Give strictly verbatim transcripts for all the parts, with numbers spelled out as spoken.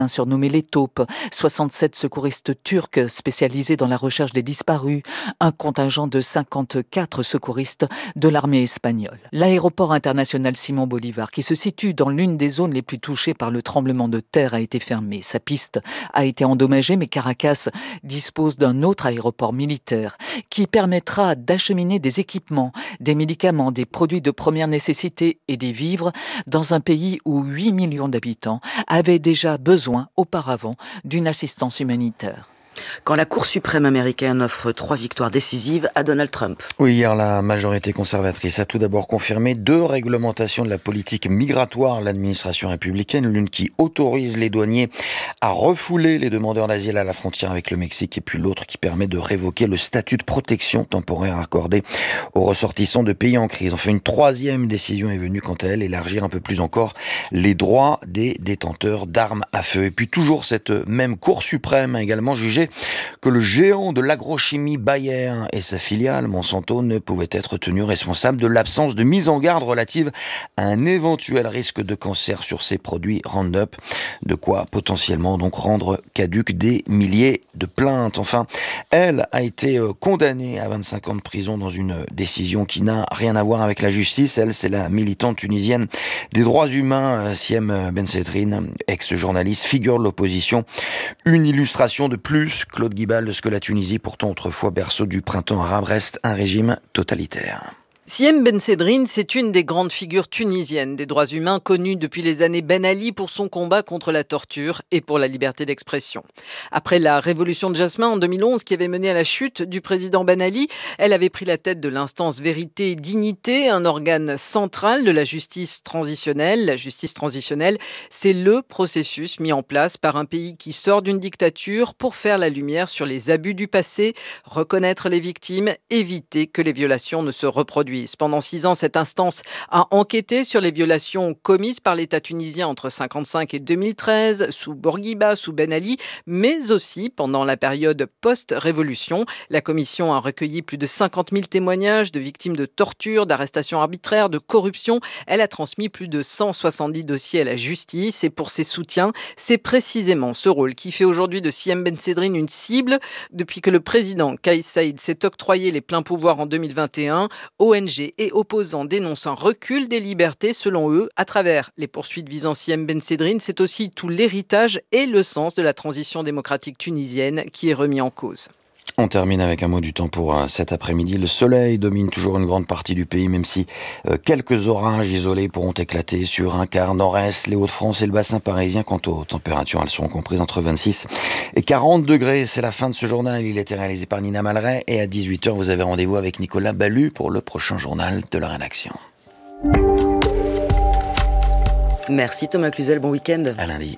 surnommés les taupes, soixante-sept secouristes turcs spécialisés dans la recherche des disparus, un contingent de cinquante-quatre secouristes de l'armée espagnole. L'aéroport international Simon Bolivar, qui se situe dans l'une des zones les plus touchées par le tremblement de terre, a été fermé. Sa piste a été endommagée, mais Caracas dispose d'un autre aéroport militaire qui permettra d'acheminer des équipements, des médicaments, des produits de première nécessité et des vivres dans un pays où huit millions d'habitants avaient déjà besoin auparavant d'une assistance humanitaire. Quand la Cour suprême américaine offre trois victoires décisives à Donald Trump. Oui, hier, la majorité conservatrice a tout d'abord confirmé deux réglementations de la politique migratoire de l'administration républicaine. L'une qui autorise les douaniers à refouler les demandeurs d'asile à la frontière avec le Mexique, et puis l'autre qui permet de révoquer le statut de protection temporaire accordé aux ressortissants de pays en crise. Enfin, une troisième décision est venue, quant à elle, élargir un peu plus encore les droits des détenteurs d'armes à feu. Et puis toujours cette même Cour suprême a également jugé que le géant de l'agrochimie Bayer et sa filiale Monsanto ne pouvaient être tenus responsables de l'absence de mise en garde relative à un éventuel risque de cancer sur ces produits Roundup, de quoi potentiellement donc rendre caduques des milliers de plaintes. Enfin, elle a été condamnée à vingt-cinq ans de prison dans une décision qui n'a rien à voir avec la justice. Elle, c'est la militante tunisienne des droits humains, Siem Bensedrine, ex-journaliste, figure de l'opposition. Une illustration de plus, Claude Guibal, de ce que la Tunisie, pourtant autrefois berceau du printemps arabe, reste un régime totalitaire. Siem Bensedrine, c'est une des grandes figures tunisiennes des droits humains, connue depuis les années Ben Ali pour son combat contre la torture et pour la liberté d'expression. Après la révolution de Jasmin en deux mille onze qui avait mené à la chute du président Ben Ali, elle avait pris la tête de l'instance Vérité et Dignité, un organe central de la justice transitionnelle. La justice transitionnelle, c'est le processus mis en place par un pays qui sort d'une dictature pour faire la lumière sur les abus du passé, reconnaître les victimes, éviter que les violations ne se reproduisent. Pendant six ans, cette instance a enquêté sur les violations commises par l'État tunisien entre cinquante-cinq et deux mille treize, sous Bourguiba, sous Ben Ali, mais aussi pendant la période post-révolution. La commission a recueilli plus de cinquante mille témoignages de victimes de torture, d'arrestations arbitraires, de corruption. Elle a transmis plus de cent soixante-dix dossiers à la justice, et pour ses soutiens, c'est précisément ce rôle qui fait aujourd'hui de Siem Bensedrine une cible. Depuis que le président Kais Saïed s'est octroyé les pleins pouvoirs en deux mille vingt et un, O N G et opposants dénoncent un recul des libertés selon eux à travers les poursuites visant Siem Bensedrine. C'est aussi tout l'héritage et le sens de la transition démocratique tunisienne qui est remis en cause. On termine avec un mot du temps pour euh, cet après-midi. Le soleil domine toujours une grande partie du pays, même si euh, quelques orages isolés pourront éclater sur un quart nord-est, les Hauts-de-France et le bassin parisien. Quant aux températures, elles seront comprises entre vingt-six et quarante degrés. C'est la fin de ce journal. Il a été réalisé par Nina Malray, et à dix-huit heures, vous avez rendez-vous avec Nicolas Ballu pour le prochain journal de la rédaction. Merci Thomas Cluzel, bon week-end. À lundi.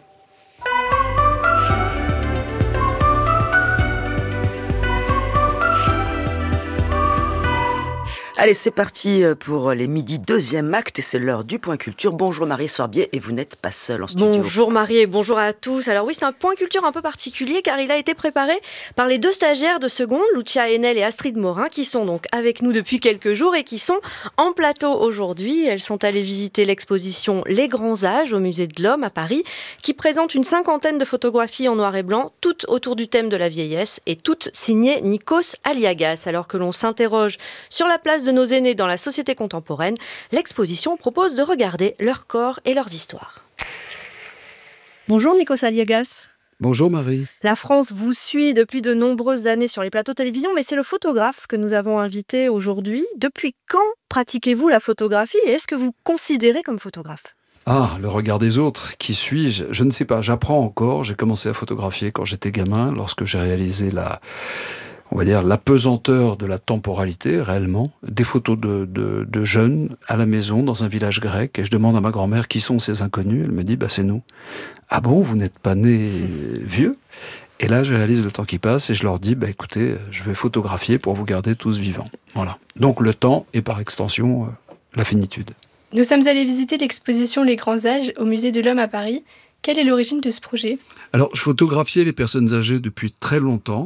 Allez, c'est parti pour les midis, deuxième acte, et c'est l'heure du Point Culture. Bonjour Marie Sorbier, et vous n'êtes pas seule en studio. Bonjour Marie, et bonjour à tous. Alors oui, c'est un Point Culture un peu particulier, car il a été préparé par les deux stagiaires de seconde, Lucia Henel et Astrid Morin, qui sont donc avec nous depuis quelques jours et qui sont en plateau aujourd'hui. Elles sont allées visiter l'exposition Les Grands Âges au Musée de l'Homme à Paris, qui présente une cinquantaine de photographies en noir et blanc, toutes autour du thème de la vieillesse, et toutes signées Nikos Aliagas. Alors que l'on s'interroge sur la place de nos aînés dans la société contemporaine, l'exposition propose de regarder leur corps et leurs histoires. Bonjour Nikos Aliagas. Bonjour Marie. La France vous suit depuis de nombreuses années sur les plateaux de télévision, mais c'est le photographe que nous avons invité aujourd'hui. Depuis quand pratiquez-vous la photographie et est-ce que vous considérez comme photographe ? Ah, le regard des autres, qui suis-je ? Je ne sais pas, j'apprends encore. J'ai commencé à photographier quand j'étais gamin, lorsque j'ai réalisé la... on va dire, l'apesanteur de la temporalité, réellement, des photos de, de, de jeunes à la maison, dans un village grec, et je demande à ma grand-mère qui sont ces inconnus, elle me dit, bah c'est nous. Ah bon, vous n'êtes pas nés vieux ? Et là, je réalise le temps qui passe, et je leur dis, bah écoutez, je vais photographier pour vous garder tous vivants. Voilà. Donc le temps, et par extension, euh, la finitude. Nous sommes allés visiter l'exposition Les Grands Âges au Musée de l'Homme à Paris. Quelle est l'origine de ce projet ? Alors, je photographiais les personnes âgées depuis très longtemps,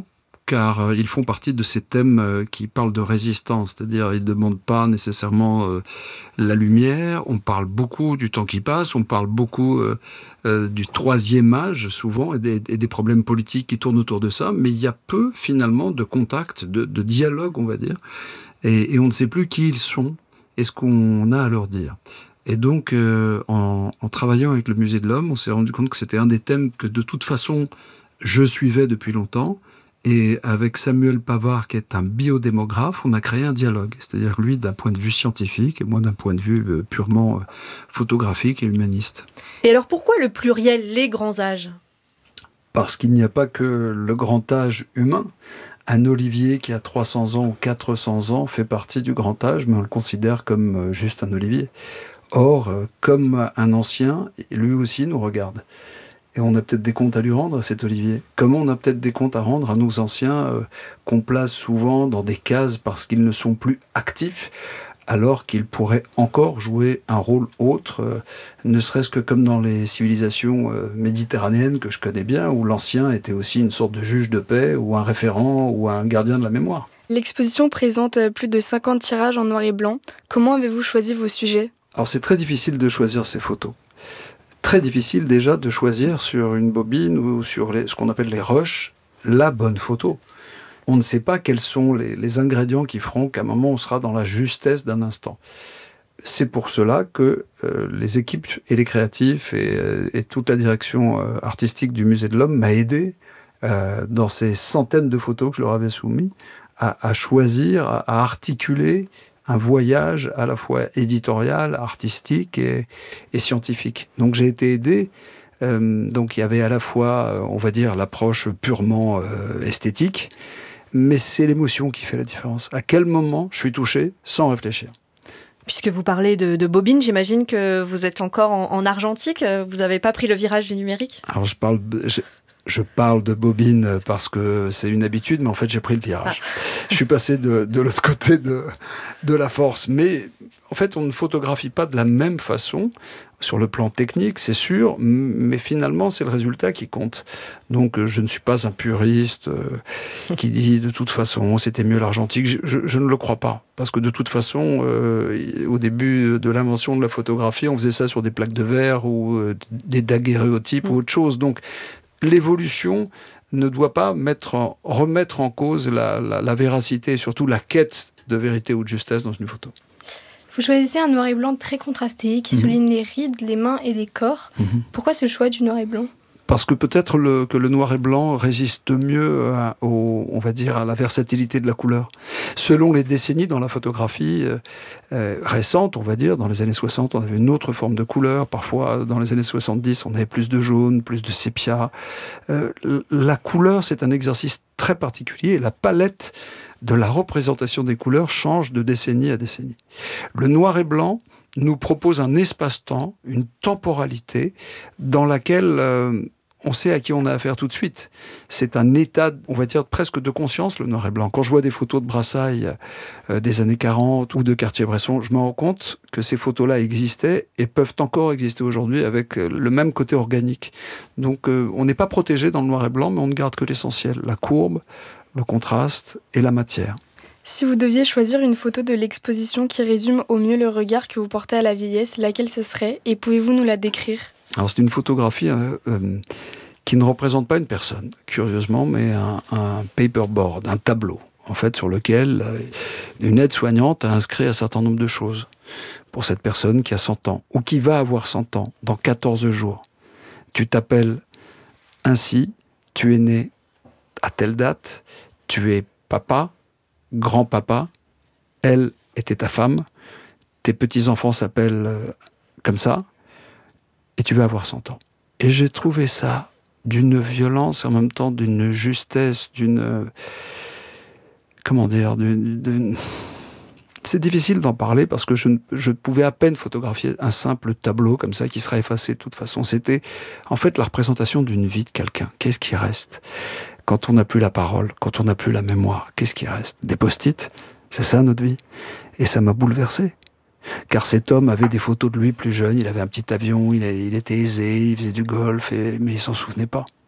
car euh, ils font partie de ces thèmes euh, qui parlent de résistance, c'est-à-dire ils ne demandent pas nécessairement euh, la lumière, on parle beaucoup du temps qui passe, on parle beaucoup euh, euh, du troisième âge souvent, et des, et des problèmes politiques qui tournent autour de ça, mais il y a peu finalement de contact, de, de dialogue, on va dire, et, et on ne sait plus qui ils sont et ce qu'on a à leur dire. Et donc, euh, en, en travaillant avec le Musée de l'Homme, on s'est rendu compte que c'était un des thèmes que de toute façon, je suivais depuis longtemps. Et avec Samuel Pavard, qui est un biodémographe, on a créé un dialogue. C'est-à-dire lui, d'un point de vue scientifique, et moi, d'un point de vue euh, purement euh, photographique et humaniste. Et alors, pourquoi le pluriel, les grands âges ? Parce qu'il n'y a pas que le grand âge humain. Un olivier qui a trois cents ans ou quatre cents ans fait partie du grand âge, mais on le considère comme euh, juste un olivier. Or, euh, comme un ancien, lui aussi nous regarde. Et on a peut-être des comptes à lui rendre à cet olivier. Comme on a peut-être des comptes à rendre à nos anciens euh, qu'on place souvent dans des cases parce qu'ils ne sont plus actifs, alors qu'ils pourraient encore jouer un rôle autre, euh, ne serait-ce que comme dans les civilisations euh, méditerranéennes que je connais bien, où l'ancien était aussi une sorte de juge de paix, ou un référent, ou un gardien de la mémoire. L'exposition présente plus de cinquante tirages en noir et blanc. Comment avez-vous choisi vos sujets ? Alors c'est très difficile de choisir ces photos. Très difficile déjà de choisir sur une bobine ou sur les, ce qu'on appelle les rushs, la bonne photo. On ne sait pas quels sont les, les ingrédients qui feront qu'à un moment on sera dans la justesse d'un instant. C'est pour cela que euh, les équipes et les créatifs et, euh, et toute la direction euh, artistique du Musée de l'Homme m'a aidé euh, dans ces centaines de photos que je leur avais soumises à, à choisir, à, à articuler un voyage à la fois éditorial, artistique et, et scientifique. Donc j'ai été aidé. Euh, donc il y avait à la fois, on va dire, l'approche purement euh, esthétique, mais c'est l'émotion qui fait la différence. À quel moment je suis touché sans réfléchir ? Puisque vous parlez de, de bobine, j'imagine que vous êtes encore en, en argentique. Vous n'avez pas pris le virage du numérique ? Alors je parle... Je... Je parle de bobine parce que c'est une habitude, mais en fait, j'ai pris le virage. Ah. Je suis passé de, de l'autre côté de, de la force. Mais en fait, on ne photographie pas de la même façon sur le plan technique, c'est sûr, mais finalement, c'est le résultat qui compte. Donc, je ne suis pas un puriste euh, qui dit de toute façon, c'était mieux l'argentique. Je, je, je ne le crois pas. Parce que de toute façon, euh, au début de l'invention de la photographie, on faisait ça sur des plaques de verre ou euh, des daguerréotypes mmh. ou autre chose. Donc, l'évolution ne doit pas mettre en, remettre en cause la, la, la véracité et surtout la quête de vérité ou de justesse dans une photo. Vous choisissez un noir et blanc très contrasté qui mmh. souligne les rides, les mains et les corps. Mmh. Pourquoi ce choix du noir et blanc ? Parce que peut-être le, que le noir et blanc résiste mieux à, au, on va dire, à la versatilité de la couleur. Selon les décennies dans la photographie euh, euh, récente, on va dire, dans les années soixante, on avait une autre forme de couleur. Parfois, dans les années soixante-dix, on avait plus de jaune, plus de sépia. Euh, la couleur, c'est un exercice très particulier. Et la palette de la représentation des couleurs change de décennie à décennie. Le noir et blanc nous propose un espace-temps, une temporalité dans laquelle euh, on sait à qui on a affaire tout de suite. C'est un état, on va dire, presque de conscience, le noir et blanc. Quand je vois des photos de Brassailles euh, des années quarante ou de Cartier-Bresson, je me rends compte que ces photos-là existaient et peuvent encore exister aujourd'hui avec le même côté organique. Donc euh, on n'est pas protégé dans le noir et blanc, mais on ne garde que l'essentiel, la courbe, le contraste et la matière. Si vous deviez choisir une photo de l'exposition qui résume au mieux le regard que vous portez à la vieillesse, laquelle ce serait et pouvez-vous nous la décrire ? Alors c'est une photographie euh, euh, qui ne représente pas une personne, curieusement, mais un, un paperboard, un tableau, en fait, sur lequel euh, une aide-soignante a inscrit un certain nombre de choses pour cette personne qui a cent ans, ou qui va avoir cent ans, dans quatorze jours. Tu t'appelles ainsi, tu es né à telle date, tu es papa, grand-papa, elle était ta femme, tes petits-enfants s'appellent euh, comme ça, et tu vas avoir cent ans. Et j'ai trouvé ça d'une violence, en même temps d'une justesse, d'une... Euh, comment dire d'une, d'une... C'est difficile d'en parler parce que je, je pouvais à peine photographier un simple tableau comme ça qui sera effacé de toute façon. C'était en fait la représentation d'une vie de quelqu'un. Qu'est-ce qui reste ? Quand on n'a plus la parole, quand on n'a plus la mémoire, qu'est-ce qui reste ? Des post-it ? C'est ça notre vie ? Et ça m'a bouleversé. Car cet homme avait des photos de lui plus jeune, il avait un petit avion, il, a, il était aisé, il faisait du golf, et, mais il s'en souvenait pas.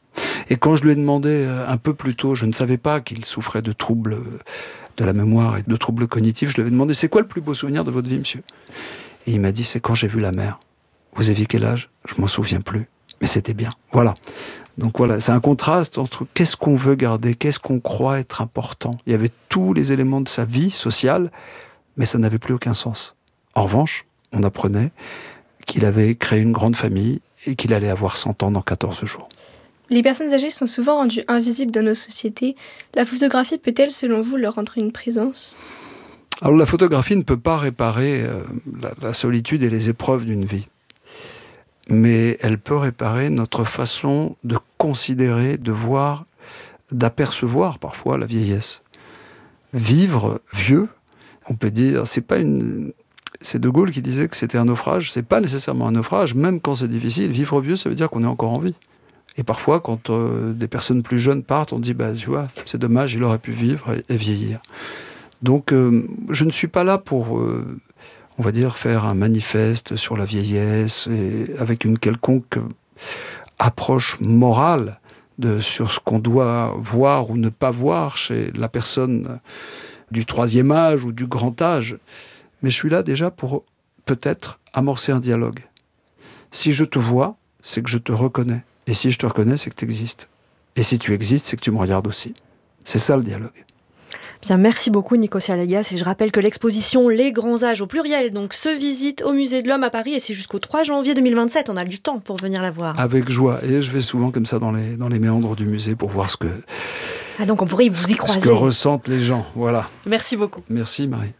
Et quand je lui ai demandé un peu plus tôt, je ne savais pas qu'il souffrait de troubles de la mémoire et de troubles cognitifs, je lui avais demandé, c'est quoi le plus beau souvenir de votre vie, monsieur ? Et il m'a dit, c'est quand j'ai vu la mer. Vous aviez quel âge ? Je m'en souviens plus. Mais c'était bien. Voilà. Donc voilà, c'est un contraste entre qu'est-ce qu'on veut garder, qu'est-ce qu'on croit être important. Il y avait tous les éléments de sa vie sociale, mais ça n'avait plus aucun sens. En revanche, on apprenait qu'il avait créé une grande famille et qu'il allait avoir cent ans dans quatorze jours. Les personnes âgées sont souvent rendues invisibles dans nos sociétés. La photographie peut-elle, selon vous, leur rendre une présence ? Alors la photographie ne peut pas réparer euh, la, la solitude et les épreuves d'une vie. Mais elle peut réparer notre façon de considérer, de voir, d'apercevoir parfois la vieillesse. Vivre vieux, on peut dire, c'est pas une... C'est De Gaulle qui disait que c'était un naufrage. C'est pas nécessairement un naufrage, même quand c'est difficile. Vivre vieux, ça veut dire qu'on est encore en vie. Et parfois, quand euh, des personnes plus jeunes partent, on dit, bah, tu vois, c'est dommage, il aurait pu vivre et, et vieillir. Donc, euh, je ne suis pas là pour... Euh, on va dire, faire un manifeste sur la vieillesse et avec une quelconque approche morale de, sur ce qu'on doit voir ou ne pas voir chez la personne du troisième âge ou du grand âge. Mais je suis là déjà pour peut-être amorcer un dialogue. Si je te vois, c'est que je te reconnais. Et si je te reconnais, c'est que tu existes. Et si tu existes, c'est que tu me regardes aussi. C'est ça le dialogue. Bien, merci beaucoup Nicosia Legas, et je rappelle que l'exposition Les Grands Âges au pluriel donc se visite au Musée de l'Homme à Paris et c'est jusqu'au trois janvier deux mille vingt-sept, on a du temps pour venir la voir. Avec joie, et je vais souvent comme ça dans les, dans les méandres du musée pour voir ce que, ah donc on pourrait vous y croiser. Ce que ressentent les gens, voilà. Merci beaucoup. Merci Marie.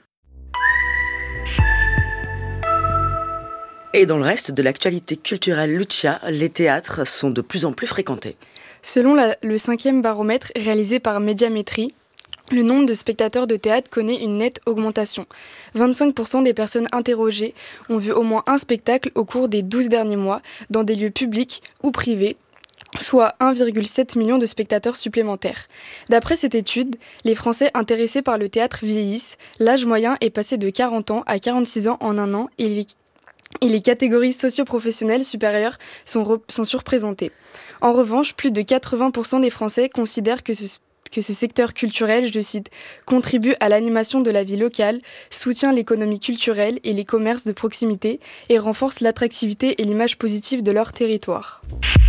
Et dans le reste de l'actualité culturelle Lucia, les théâtres sont de plus en plus fréquentés. Selon la, le cinquième baromètre réalisé par Médiamétrie, le nombre de spectateurs de théâtre connaît une nette augmentation. vingt-cinq pour cent des personnes interrogées ont vu au moins un spectacle au cours des douze derniers mois dans des lieux publics ou privés, soit un virgule sept million de spectateurs supplémentaires. D'après cette étude, les Français intéressés par le théâtre vieillissent. L'âge moyen est passé de quarante ans à quarante-six ans en un an et les, et les catégories socio-professionnelles supérieures sont, re, sont surreprésentées. En revanche, plus de quatre-vingts pour cent des Français considèrent que ce que ce secteur culturel, je cite, contribue à l'animation de la vie locale, soutient l'économie culturelle et les commerces de proximité et renforce l'attractivité et l'image positive de leur territoire.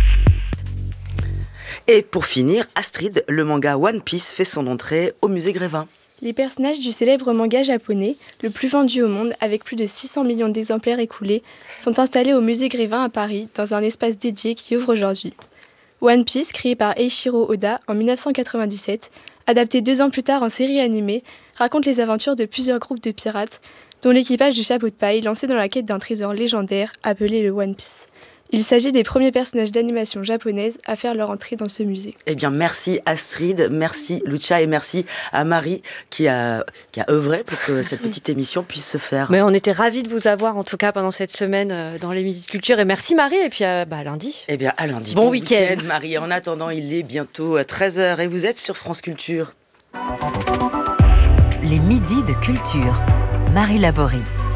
Et pour finir, Astrid, le manga One Piece fait son entrée au musée Grévin. Les personnages du célèbre manga japonais, le plus vendu au monde avec plus de six cents millions d'exemplaires écoulés, sont installés au musée Grévin à Paris dans un espace dédié qui ouvre aujourd'hui. One Piece, créé par Eiichiro Oda en dix-neuf cent quatre-vingt-dix-sept, adapté deux ans plus tard en série animée, raconte les aventures de plusieurs groupes de pirates, dont l'équipage du chapeau de paille lancé dans la quête d'un trésor légendaire appelé le One Piece. Il s'agit des premiers personnages d'animation japonaise à faire leur entrée dans ce musée. Eh bien, merci Astrid, merci Lucia et merci à Marie qui a, qui a œuvré pour que cette petite émission puisse se faire. Mais on était ravis de vous avoir en tout cas pendant cette semaine dans les Midis de Culture. Et merci Marie, et puis à, bah, à lundi. Eh bien, à lundi. Bon, bon week-end. week-end Marie. En attendant, il est bientôt treize heures et vous êtes sur France Culture. Les Midis de Culture. Marie Laborie.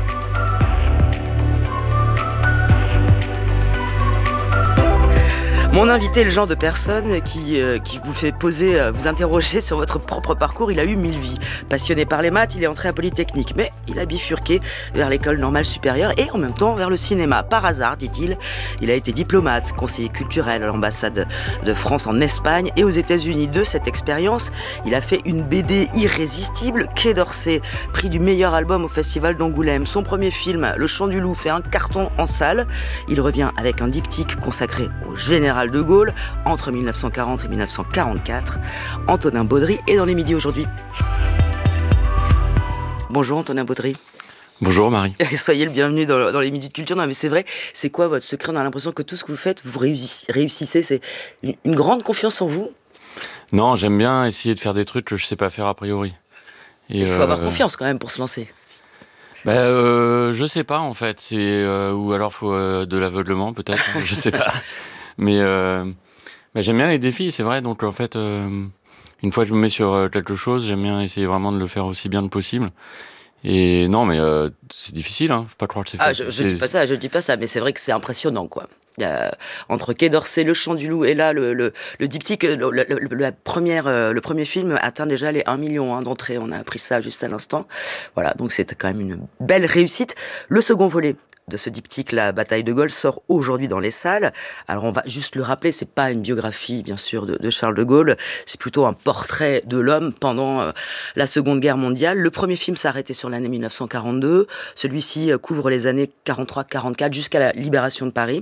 Mon invité est le genre de personne qui, euh, qui vous fait poser, euh, vous interroger sur votre propre parcours. Il a eu mille vies. Passionné par les maths, il est entré à Polytechnique, mais il a bifurqué vers l'école normale supérieure et en même temps vers le cinéma. Par hasard, dit-il, il a été diplomate, conseiller culturel à l'ambassade de France en Espagne et aux États-Unis. De cette expérience, il a fait une B D irrésistible, Quai d'Orsay, prix du meilleur album au Festival d'Angoulême. Son premier film, Le Chant du Loup, fait un carton en salle. Il revient avec un diptyque consacré au général de Gaulle entre mille neuf cent quarante et mille neuf cent quarante-quatre. Antonin Baudry est dans les Midis aujourd'hui. Bonjour Antonin Baudry. Bonjour Marie. Soyez le bienvenu dans, dans les Midis de Culture. Non mais c'est vrai, c'est quoi votre secret? On a l'impression que tout ce que vous faites, vous réussissez. réussissez. C'est une, une grande confiance en vous. Non, j'aime bien essayer de faire des trucs que je sais pas faire a priori. Et il faut euh, avoir confiance quand même pour se lancer. Bah, euh, je sais pas en fait. C'est euh, ou alors faut euh, de l'aveuglement peut-être. Je sais pas. Mais euh, bah, j'aime bien les défis, c'est vrai. Donc en fait, euh, une fois que je me mets sur quelque chose, j'aime bien essayer vraiment de le faire aussi bien que possible. Et non, mais euh, c'est difficile, hein. Faut pas croire que c'est ah, facile. Je, je dis pas ça, je dis pas ça, mais c'est vrai que c'est impressionnant, quoi. Il y a, entre Quai d'Orsay, Le Chant du Loup et là, le, le, le diptyque, le, le, le, la première, le premier film atteint déjà les un million hein, d'entrées. On a appris ça juste à l'instant. Voilà, donc c'est quand même une belle réussite. Le second volet de ce diptyque, La bataille de Gaulle, sort aujourd'hui dans les salles. Alors on va juste le rappeler, c'est pas une biographie bien sûr de, de Charles de Gaulle, c'est plutôt un portrait de l'homme pendant euh, la Seconde Guerre mondiale. Le premier film s'est arrêté sur l'année mille neuf cent quarante-deux, celui-ci euh, couvre les années quarante-trois quarante-quatre jusqu'à la libération de Paris.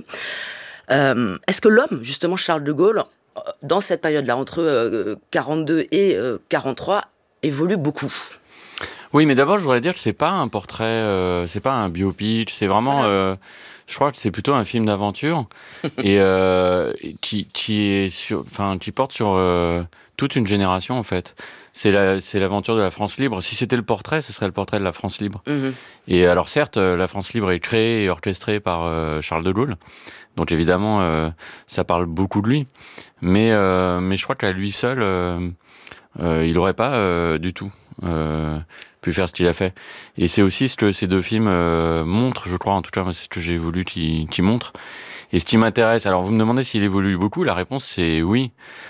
Euh, est-ce que l'homme, justement Charles de Gaulle, dans cette période-là, entre euh, quarante-deux et euh, quarante-trois, évolue beaucoup ? Oui, mais d'abord, je voudrais dire que c'est pas un portrait, euh, c'est pas un biopic, c'est vraiment, voilà. euh, je crois que c'est plutôt un film d'aventure et euh, qui, qui est sur, enfin, qui porte sur euh, toute une génération en fait. C'est la, c'est l'aventure de la France libre. Si c'était le portrait, ce serait le portrait de la France libre. Mm-hmm. Et alors certes, la France libre est créée et orchestrée par euh, Charles de Gaulle. Donc évidemment, euh, ça parle beaucoup de lui, mais euh, mais je crois qu'à lui seul, euh, euh, il n'aurait pas euh, du tout euh, pu faire ce qu'il a fait. Et c'est aussi ce que ces deux films euh, montrent, je crois, en tout cas, c'est ce que j'ai voulu qu'ils, qu'ils montrent. Et ce qui m'intéresse, alors vous me demandez s'il évolue beaucoup, la réponse c'est oui.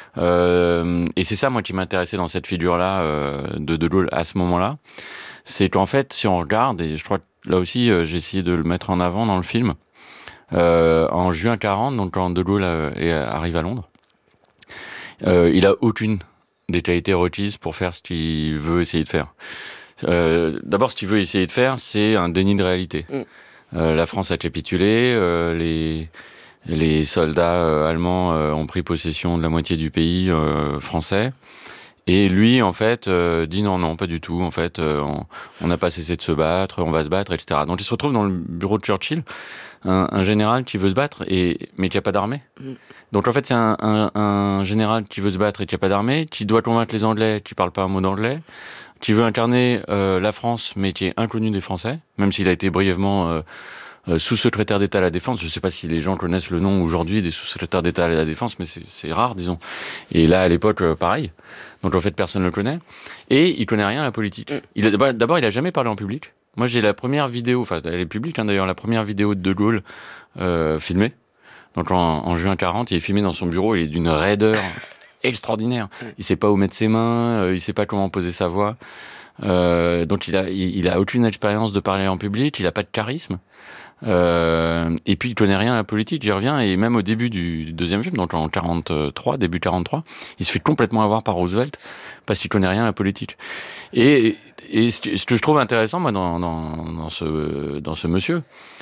Euh, et c'est ça, moi, qui m'intéressait dans cette figure-là euh, de De Gaulle à ce moment-là, c'est qu'en fait, si on regarde, et je crois que là aussi, euh, j'ai essayé de le mettre en avant dans le film. Euh, en juin quarante, donc quand De Gaulle euh, est, arrive à Londres, euh, il a aucune des qualités requises pour faire ce qu'il veut essayer de faire. Euh, d'abord, ce qu'il veut essayer de faire, c'est un déni de réalité. Mm. Euh, la France a capitulé, euh, les, les soldats euh, allemands euh, ont pris possession de la moitié du pays euh, français. Et lui, en fait, euh, dit non, non, pas du tout. En fait, euh, on n'a pas cessé de se battre, on va se battre, et cetera. Donc il se retrouve dans le bureau de Churchill, un, un général qui veut se battre, et, mais qui n'a pas d'armée. Mm. Donc en fait, c'est un, un, un général qui veut se battre et qui n'a pas d'armée, qui doit convaincre les Anglais qui ne parlent pas un mot d'anglais, qui veut incarner euh, la France, mais qui est inconnu des Français, même s'il a été brièvement euh, euh, sous-secrétaire d'État à la Défense. Je ne sais pas si les gens connaissent le nom aujourd'hui des sous-secrétaires d'État à la Défense, mais c'est, c'est rare, disons. Et là, à l'époque, euh, pareil. Donc en fait, personne ne le connaît. Et il connaît rien à la politique. Il a, d'abord, il n'a jamais parlé en public. Moi, j'ai la première vidéo, enfin, elle est publique hein, d'ailleurs, la première vidéo de De Gaulle euh, filmée. Donc en, en juin quarante, il est filmé dans son bureau, il est d'une raideur extraordinaire. Il ne sait pas où mettre ses mains, euh, il ne sait pas comment poser sa voix. Euh, donc il a, il, il a aucune expérience de parler en public, il n'a pas de charisme. Euh, et puis il connaît rien à la politique, j'y reviens, et même au début du deuxième film, donc en quarante-trois, début quarante-trois, il se fait complètement avoir par Roosevelt parce qu'il connaît rien à la politique. Et, et ce que je trouve intéressant moi dans, dans, dans, ce, dans ce monsieur,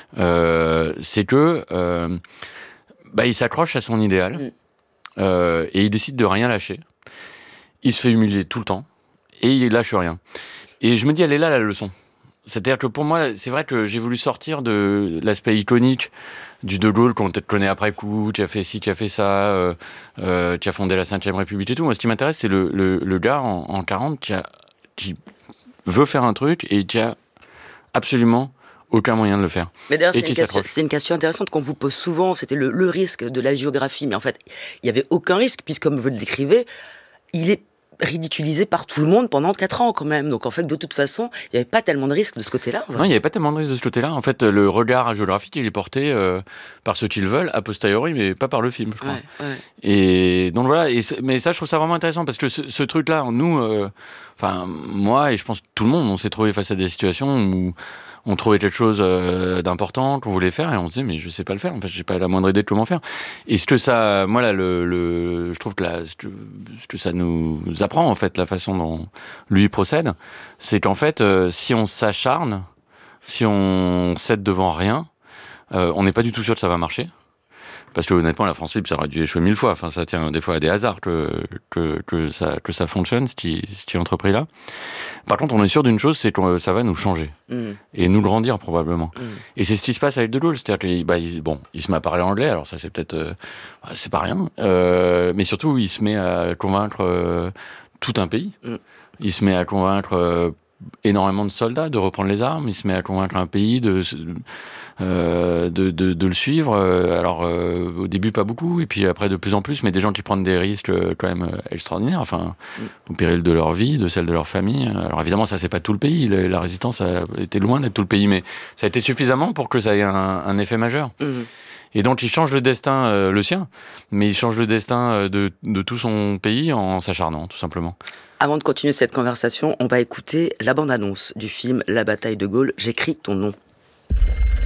euh, c'est que euh, bah, il s'accroche à son idéal euh, et il décide de rien lâcher. Il se fait humilier tout le temps et il lâche rien. Et je me dis, elle est là la leçon. C'est-à-dire que pour moi, c'est vrai que j'ai voulu sortir de l'aspect iconique du De Gaulle qu'on peut-être connaît après coup, qui a fait ci, qui a fait ça, euh, euh, qui a fondé la cinquième République et tout. Moi, ce qui m'intéresse, c'est le, le, le gars en, en quarante qui, a, qui veut faire un truc et qui a absolument aucun moyen de le faire. Mais d'ailleurs, c'est une, question, c'est une question intéressante qu'on vous pose souvent, c'était le, le risque de la géographie. Mais en fait, il n'y avait aucun risque, puisque comme vous le décrivez, il est ridiculisé par tout le monde pendant quatre ans quand même. Donc en fait, de toute façon, il n'y avait pas tellement de risques de ce côté-là. Non, il n'y avait pas tellement de risques de ce côté-là. En fait, le regard géographique, il est porté euh, par ceux qui le veulent, a posteriori, mais pas par le film, je crois. Ouais, ouais. Et donc voilà, et mais ça, je trouve ça vraiment intéressant, parce que ce, ce truc-là, nous, euh, enfin, moi, et je pense que tout le monde, on s'est trouvé face à des situations où on trouvait quelque chose euh, d'important qu'on voulait faire et on se disait mais je sais pas le faire, en fait j'ai pas la moindre idée de comment faire. Et ce que ça, moi là, le, le je trouve que, là, ce que ce que ça nous apprend en fait, la façon dont lui procède, c'est qu'en fait euh, si on s'acharne, si on cède devant rien, euh, on n'est pas du tout sûr que ça va marcher. Parce que honnêtement, la France libre, ça aurait dû échouer mille fois. Enfin, ça tient des fois à des hasards que, que, que, ça, que ça fonctionne, ce qui, ce qui est entrepris là. Par contre, on est sûr d'une chose, c'est que ça va nous changer. Mmh. Et nous grandir, probablement. Mmh. Et c'est ce qui se passe avec De Gaulle. C'est-à-dire qu'il bah, il, bon, il se met à parler anglais, alors ça, c'est peut-être... Euh, c'est pas rien. Euh, mais surtout, il se met à convaincre euh, tout un pays. Mmh. Il se met à convaincre... Euh, énormément de soldats de reprendre les armes, il se met à convaincre un pays de, euh, de, de, de le suivre. Alors euh, au début pas beaucoup, et puis après de plus en plus, mais des gens qui prennent des risques quand même extraordinaires, enfin au péril de leur vie, de celle de leur famille. Alors évidemment ça c'est pas tout le pays, la résistance a été loin d'être tout le pays, mais ça a été suffisamment pour que ça ait un, un effet majeur. Mmh. Et donc il change le destin, euh, le sien, mais il change le destin de, de tout son pays en s'acharnant, tout simplement. Avant de continuer cette conversation, on va écouter la bande-annonce du film La bataille de Gaulle, j'écris ton nom.